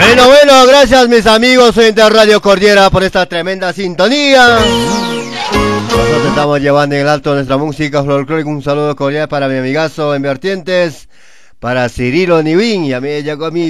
Bueno, gracias mis amigos de Radio Cordillera por esta tremenda sintonía. Nosotros estamos llevando en el alto nuestra música folclórica. Un saludo cordial para mi amigazo en Vertientes, para Cirilo Nivín y a mí, ya conmigo.